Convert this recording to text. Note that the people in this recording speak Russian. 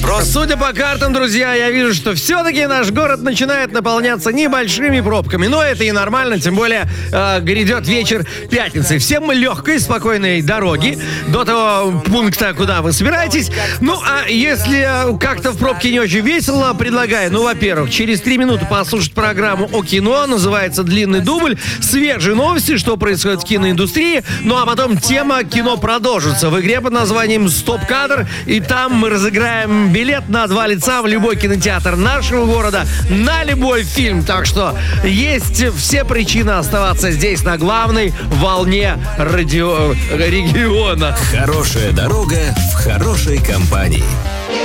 вопрос. Судя по картам, друзья, я вижу, что все-таки наш город начинает наполняться небольшими пробками. Но это и нормально, тем более грядет вечер пятницы. Всем легкой, спокойной дороги до того пункта, куда вы собираетесь. Ну, а если как-то в пробке не очень весело, предлагаю, во-первых, через 3 минуты послушать программу о кино. Называется «Длинный дубль». Свежие новости, что происходит в киноиндустрии. Ну, а потом тема кино продолжится в игре под названием «Стоп-кадр». И там мы разыграем билет на 2 лица в любой кинотеатр нашего города на любой фильм. Так что есть все причины оставаться здесь на главной волне региона. Хорошая дорога в хорошей компании.